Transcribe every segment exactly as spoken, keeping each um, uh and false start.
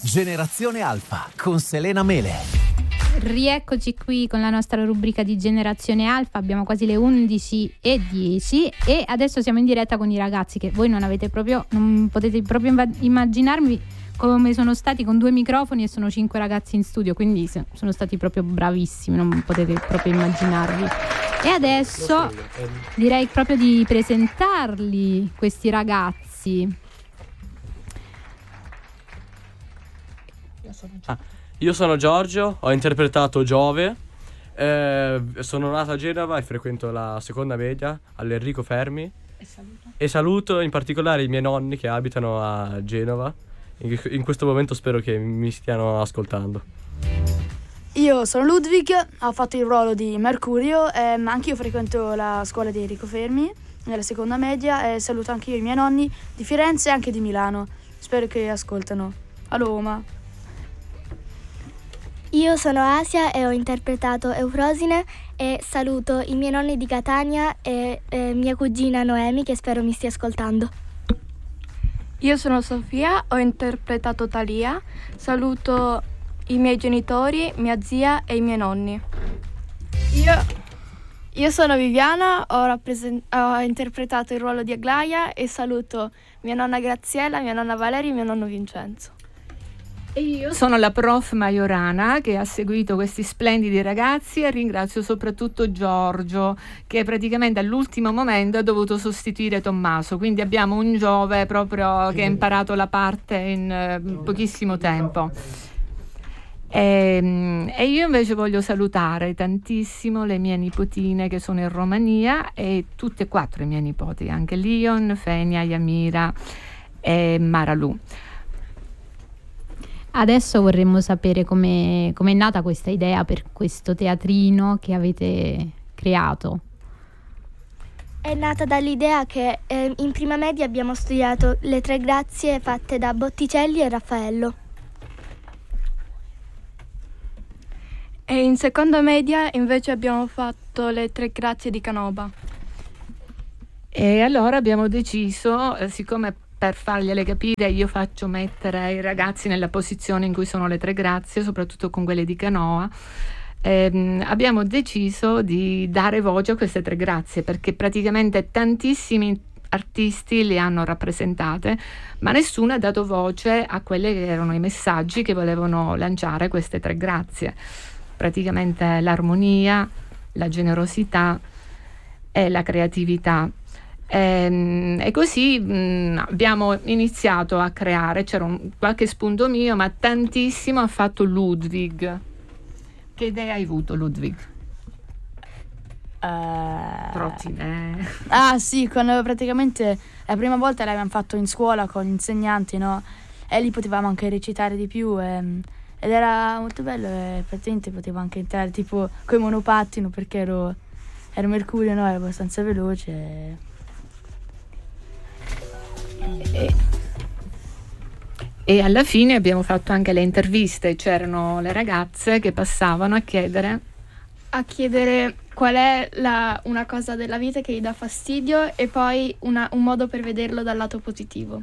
Generazione Alfa con Selena Mele. Rieccoci qui con la nostra rubrica di Generazione Alfa. Abbiamo quasi le undici e dieci e adesso siamo in diretta con i ragazzi che voi non avete proprio, non potete proprio immaginarmi come sono stati, con due microfoni, e sono cinque ragazzi in studio, quindi sono stati proprio bravissimi, non potete proprio immaginarvi. E adesso direi proprio di presentarli, questi ragazzi. Ah, io sono Giorgio, ho interpretato Giove, eh, sono nato a Genova e frequento la seconda media all'Enrico Fermi e saluto. e saluto in particolare i miei nonni che abitano a Genova. In, in questo momento spero che mi stiano ascoltando. Io sono Ludwig, ho fatto il ruolo di Mercurio, ehm, anch'io frequento la scuola di Enrico Fermi nella seconda media e saluto anche io i miei nonni di Firenze e anche di Milano. Spero che ascoltano. A Roma. Io sono Asia e ho interpretato Eufrosine e saluto i miei nonni di Catania e eh, mia cugina Noemi, che spero mi stia ascoltando. Io sono Sofia, ho interpretato Thalia, saluto i miei genitori, mia zia e i miei nonni. Io, io sono Viviana, ho, rappresent- ho interpretato il ruolo di Aglaia e saluto mia nonna Graziella, mia nonna Valeria e mio nonno Vincenzo. E io sono la prof Majorana che ha seguito questi splendidi ragazzi e ringrazio soprattutto Giorgio che praticamente all'ultimo momento ha dovuto sostituire Tommaso, quindi abbiamo un Giove proprio che ha imparato la parte in uh, pochissimo tempo. E, e io invece voglio salutare tantissimo le mie nipotine che sono in Romania e tutte e quattro i miei nipoti, anche Leon, Fenia, Yamira e Maralu. Adesso vorremmo sapere come è nata questa idea per questo teatrino che avete creato. È nata dall'idea che eh, in prima media abbiamo studiato le tre grazie fatte da Botticelli e Raffaello. E in seconda media invece abbiamo fatto le tre grazie di Canova. E allora abbiamo deciso, eh, siccome per fargliele capire io faccio mettere i ragazzi nella posizione in cui sono le tre grazie, soprattutto con quelle di Canoa, ehm, abbiamo deciso di dare voce a queste tre grazie perché praticamente tantissimi artisti le hanno rappresentate, ma nessuno ha dato voce a quelli che erano i messaggi che volevano lanciare queste tre grazie. Praticamente l'armonia, la generosità e la creatività. E, e così mh, abbiamo iniziato a creare, c'era un, qualche spunto mio, ma tantissimo ha fatto Ludwig. Che idea hai avuto, Ludwig? Uh... Trotti, eh. Ah sì, quando praticamente la prima volta l'abbiamo fatto in scuola con gli insegnanti, no? E lì potevamo anche recitare di più e, ed era molto bello e praticamente potevo anche entrare tipo coi monopattino perché ero, ero Mercurio, no? Ero abbastanza veloce. E, e alla fine abbiamo fatto anche le interviste, c'erano le ragazze che passavano a chiedere a chiedere qual è la, una cosa della vita che gli dà fastidio e poi una, un modo per vederlo dal lato positivo.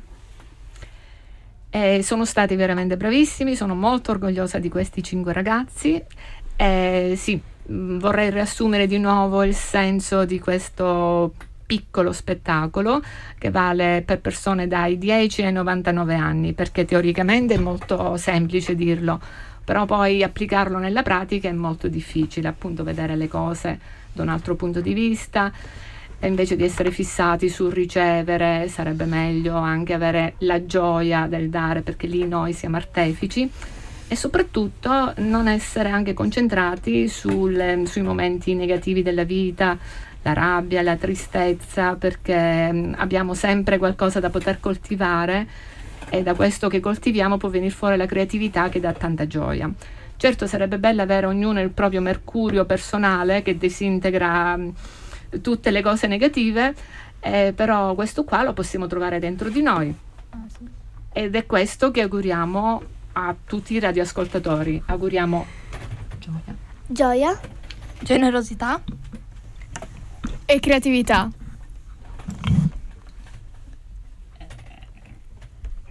E sono stati veramente bravissimi, sono molto orgogliosa di questi cinque ragazzi. E sì, vorrei riassumere di nuovo il senso di questo piccolo spettacolo che vale per persone dai dieci ai novantanove anni, perché teoricamente è molto semplice dirlo, però poi applicarlo nella pratica è molto difficile, appunto vedere le cose da un altro punto di vista e invece di essere fissati sul ricevere sarebbe meglio anche avere la gioia del dare, perché lì noi siamo artefici, e soprattutto non essere anche concentrati sul, sui momenti negativi della vita, la rabbia, la tristezza, perché abbiamo sempre qualcosa da poter coltivare e da questo che coltiviamo può venire fuori la creatività che dà tanta gioia. Certo sarebbe bello avere ognuno il proprio mercurio personale che disintegra tutte le cose negative, eh, però questo qua lo possiamo trovare dentro di noi. Ah, sì. Ed è questo che auguriamo a tutti i radioascoltatori. Auguriamo gioia, gioia, generosità e creatività.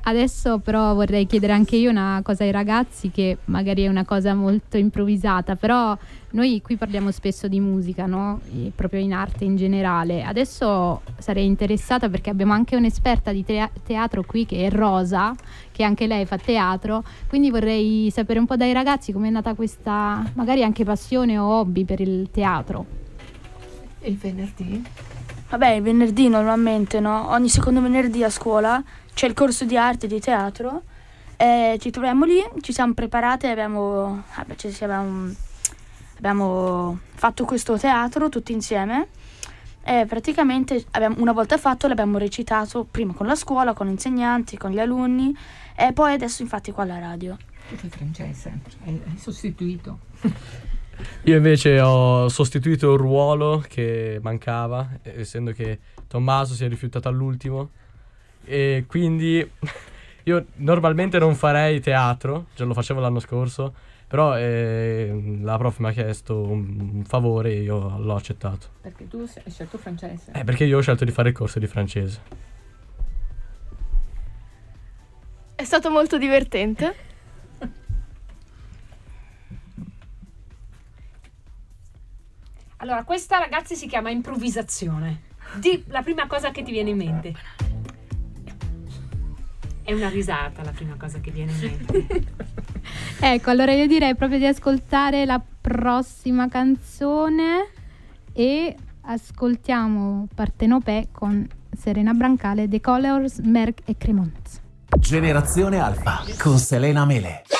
Adesso però vorrei chiedere anche io una cosa ai ragazzi, che magari è una cosa molto improvvisata, però noi qui parliamo spesso di musica, no? E proprio in arte in generale. Adesso sarei interessata perché abbiamo anche un'esperta di te- teatro qui, che è Rosa, che anche lei fa teatro, quindi vorrei sapere un po' dai ragazzi com'è nata questa magari anche passione o hobby per il teatro. Il venerdì? Vabbè, il venerdì normalmente, no? Ogni secondo venerdì a scuola c'è il corso di arte e di teatro, e ci troviamo lì, ci siamo preparate, abbiamo, vabbè, ci abbiamo, abbiamo fatto questo teatro tutti insieme e praticamente abbiamo, una volta fatto l'abbiamo recitato prima con la scuola, con gli insegnanti, con gli alunni e poi adesso infatti qua alla radio. Tu sei francese, hai sostituito. Io invece ho sostituito un ruolo che mancava, essendo che Tommaso si è rifiutato all'ultimo. E quindi io normalmente non farei teatro, già lo facevo l'anno scorso, però eh, la prof mi ha chiesto un, un favore e io l'ho accettato. Perché tu hai scelto francese? Eh, perché io ho scelto di fare il corso di francese. È stato molto divertente. Allora, questa, ragazzi, si chiama improvvisazione. Di la prima cosa che ti viene in mente. È una risata la prima cosa che viene in mente. Ecco, allora io direi proprio di ascoltare la prossima canzone e ascoltiamo Partenopè con Serena Brancale, The Colors, Merck e Cremont. Generazione Alfa con Selena Mele.